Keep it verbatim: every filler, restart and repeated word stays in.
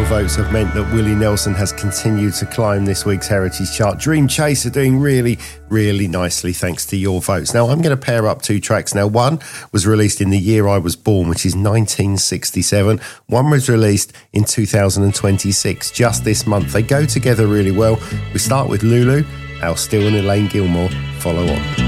Your votes have meant that Willie Nelson has continued to climb this week's Heritage Chart. Dream Chaser doing really, really nicely thanks to your votes. Now, I'm going to pair up two tracks. Now, one was released in the year I was born, which is nineteen sixty-seven. One was released in two thousand twenty-six, just this month. They go together really well. We start with Lulu. Al Steele and Elaine Gilmore follow on.